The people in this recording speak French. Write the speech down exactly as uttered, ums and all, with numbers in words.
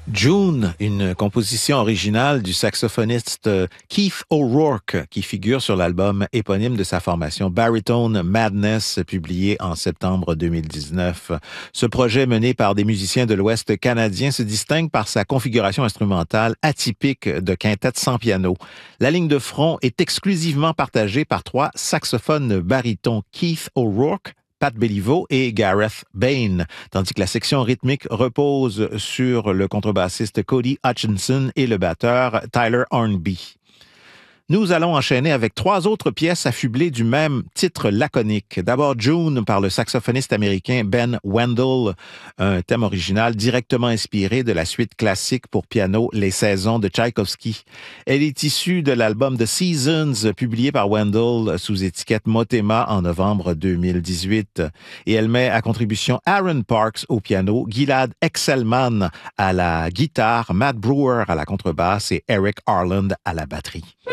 June, une composition originale du saxophoniste Keith O'Rourke qui figure sur l'album éponyme de sa formation Baritone Madness, publié en septembre deux mille dix-neuf. Ce projet mené par des musiciens de l'Ouest canadien se distingue par sa configuration instrumentale atypique de quintette sans piano. La ligne de front est exclusivement partagée par trois saxophones barytons, Keith O'Rourke, Pat Béliveau et Gareth Bain, tandis que la section rythmique repose sur le contrebassiste Cody Hutchinson et le batteur Tyler Hornby. Nous allons enchaîner avec trois autres pièces affublées du même titre laconique. D'abord June par le saxophoniste américain Ben Wendell, un thème original directement inspiré de la suite classique pour piano Les Saisons de Tchaïkovski. Elle est issue de l'album The Seasons publié par Wendell sous étiquette Motema en novembre deux mille dix-huit. Et elle met à contribution Aaron Parks au piano, Gilad Excelman à la guitare, Matt Brewer à la contrebasse et Eric Harland à la batterie.